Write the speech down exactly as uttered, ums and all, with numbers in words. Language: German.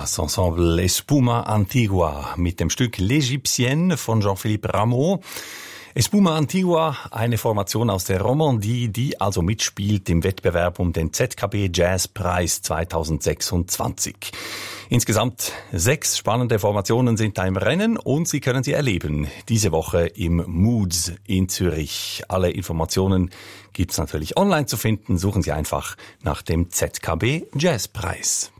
Das Ensemble Espuma Antigua mit dem Stück L'Égyptienne von Jean-Philippe Rameau. Espuma Antigua, eine Formation aus der Romandie, die also mitspielt im Wettbewerb um den Z K B Jazzpreis zweitausendsechsundzwanzig. Insgesamt sechs spannende Formationen sind da im Rennen und Sie können sie erleben diese Woche im Moods in Zürich. Alle Informationen gibt's natürlich online zu finden. Suchen Sie einfach nach dem Z K B Jazzpreis.